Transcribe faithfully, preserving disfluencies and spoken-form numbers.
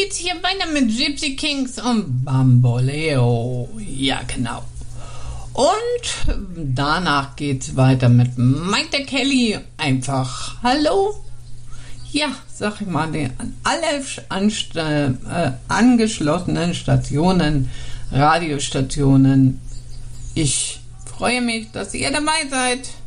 geht's hier weiter mit Gypsy Kings und Bamboleo. Ja, genau. Und danach geht's weiter mit Mike der Kelly. Einfach Hallo. Ja, sag ich mal, die, an alle anst- äh, angeschlossenen Stationen, Radiostationen. Ich freue mich, dass ihr dabei seid.